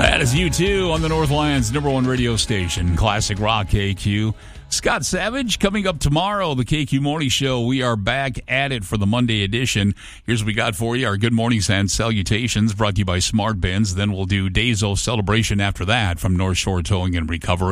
That is U2 on the Northland's number one radio station, Classic Rock KQ. Scott Savage coming up tomorrow, the KQ Morning Show. We are back at it for the Monday edition. Here's what we got for you. Our good mornings and salutations brought to you by Smart Bins. Then we'll do Days of Celebration after that from North Shore Towing and Recovery.